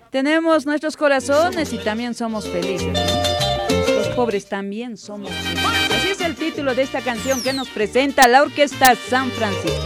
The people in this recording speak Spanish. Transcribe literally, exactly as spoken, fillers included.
Tenemos nuestros corazones y también somos felices, ¿no? Los pobres también somos felices. Así es el título de esta canción que nos presenta la Orquesta San Francisco.